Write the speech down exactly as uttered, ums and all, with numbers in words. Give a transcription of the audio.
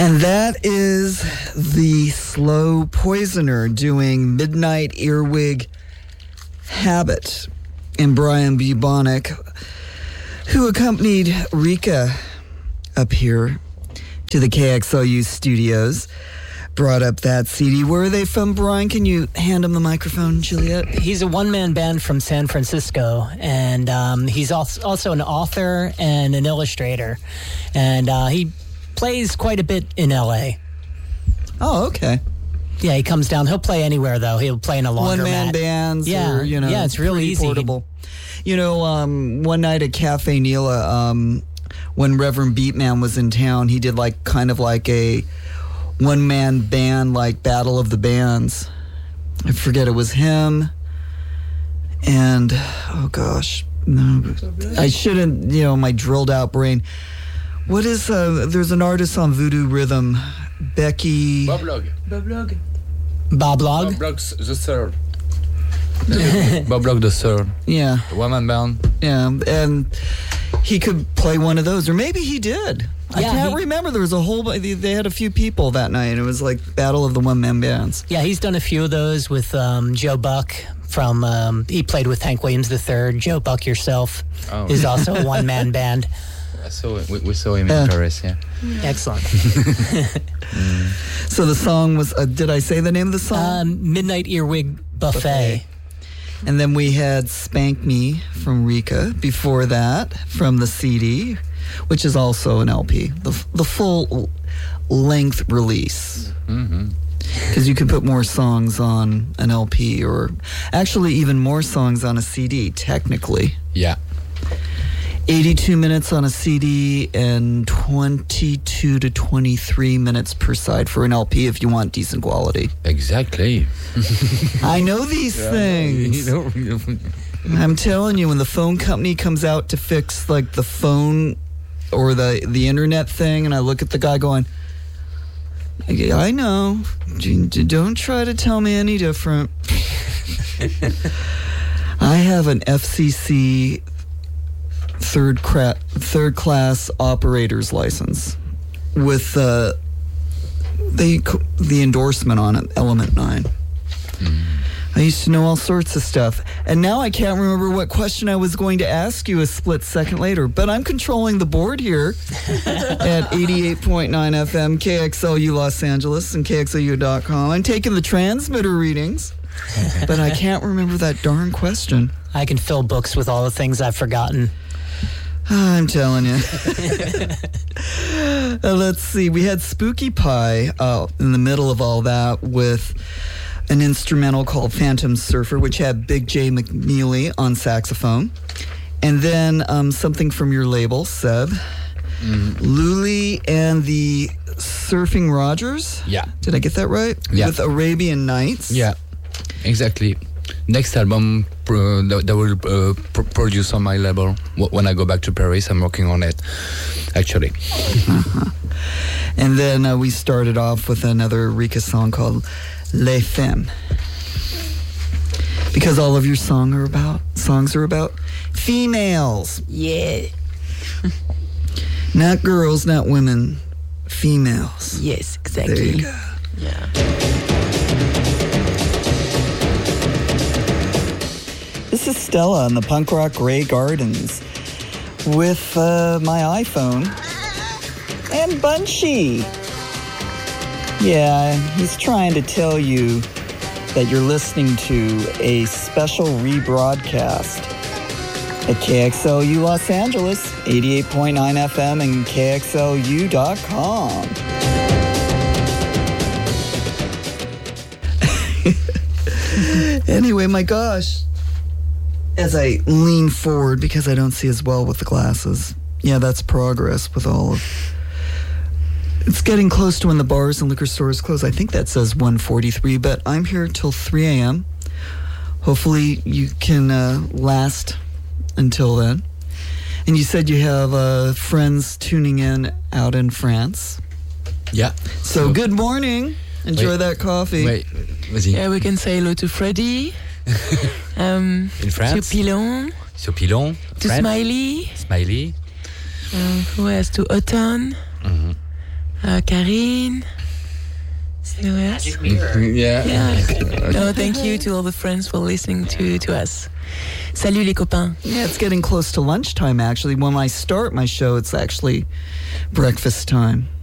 And that is the Slow Poisoner doing Midnight Earwig Habit. And Brian Bubonic, who accompanied Rika up here to the K X L U studios, brought up that C D. Where are they from, Brian? Can you hand him the microphone, Juliet? He's a one-man band from San Francisco, and um, he's also an author and an illustrator. And uh, he plays quite a bit in L A. Oh, okay. Yeah, he comes down. He'll play anywhere, though. He'll play in a laundromat. One-man bands, yeah, or, you know, yeah, it's really easy. portable. You know, um, one night at Cafe Nila, um, when Reverend Beatman was in town, he did like kind of like a one-man band, like Battle of the Bands. I forget, it was him and, oh gosh, no, I shouldn't, you know, my drilled out brain. What is, uh, there's an artist on Voodoo Rhythm, Becky. Bob Log. Bob Log. Bob Log? Bob Log's the third. Bob Log the third. Yeah. The one-man band. Yeah, and he could play one of those, or maybe he did. I Yeah, can't he- remember. There was a whole, they they had a few people that night. It was like Battle of the One-Man Bands. Yeah, he's done a few of those with um, Joe Buck from, um, he played with Hank Williams the third. Joe Buck yourself Oh. is also a one-man band. I saw it. We, we saw him Yeah. in Paris, yeah. Excellent. So the song was, uh, did I say the name of the song? Um, Midnight Earwig Buffet. Buffet. And then we had Spank Me from Rika before that, from the C D, which is also an L P, the, the full length release. Mm-hmm. Because you can put more songs on an L P, or actually even more songs on a C D, technically. Yeah. eighty-two minutes on a C D and twenty-two to twenty-three minutes per side for an L P if you want decent quality. Exactly. I know these things. I'm telling you, when the phone company comes out to fix like the phone or the, the internet thing, and I look at the guy going, I know, don't try to tell me any different. I have an F C C third cra- third class operator's license with uh, the the endorsement on it, Element nine. Mm. I used to know all sorts of stuff, and now I can't remember what question I was going to ask you a split second later, but I'm controlling the board here at eighty-eight point nine F M, K X L U Los Angeles, and K X L U dot com. I'm taking the transmitter readings, but I can't remember that darn question. I can fill books with all the things I've forgotten. I'm telling you. uh, let's see. We had Spooky Pie uh, in the middle of all that with an instrumental called Phantom Surfer, which had Big J McNeely on saxophone. And then um, something from your label, Seb. Mm. Luli and the Surfing Rogers. Yeah. Did I get that right? Yeah. With Arabian Nights. Yeah, exactly. Next album uh, that, that will uh, pr- produce on my label w- when I go back to Paris. I'm working on it, actually. Uh-huh. And then uh, we started off with another Rika song called Les Femmes. Because all of your song are about songs are about females. Yeah. Not girls, not women, females. Yes, There exactly. you go. Yeah. This is Stella in the Punk Rock Grey Gardens with uh, my iPhone and Bunchy. Yeah, he's trying to tell you that you're listening to a special rebroadcast at K X L U Los Angeles, eighty-eight point nine F M and K X L U dot com. Anyway, my gosh. As I lean forward, because I don't see as well with the glasses. Yeah, that's progress with all of... It's getting close to when the bars and liquor stores close. I think that says one forty-three, but I'm here till three a.m. Hopefully you can uh, last until then. And you said you have uh, friends tuning in out in France. Yeah. So So- good morning. Enjoy Wait. that coffee. Wait, vas-y. Yeah, we can say hello to Freddy. um, In France? To Pilon. So Pilon, To France, Smiley. Smiley. Um, who else? To Autumn. Mhm. uh, Karine. Who else? Yeah. Yeah. No, thank you to all the friends for listening to, to us. Salut les copains. Yeah, it's getting close to lunchtime, actually. When I start my show, it's actually breakfast time.